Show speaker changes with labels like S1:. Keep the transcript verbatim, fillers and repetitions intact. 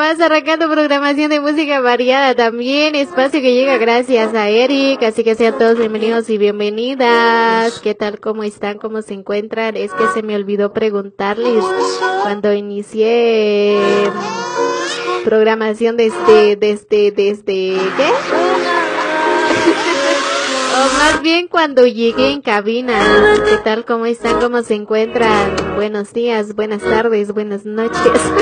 S1: nomás arrancando programación de música variada también, espacio que llega gracias a Eric, así que sean todos bienvenidos y bienvenidas. ¿Qué tal? ¿Cómo están? ¿Cómo se encuentran? Es que se me olvidó preguntarles cuando inicié programación desde, desde, desde, ¿qué? O más bien cuando llegué en cabina. ¿Qué tal? ¿Cómo están? ¿Cómo se encuentran? Buenos días, buenas tardes, buenas noches.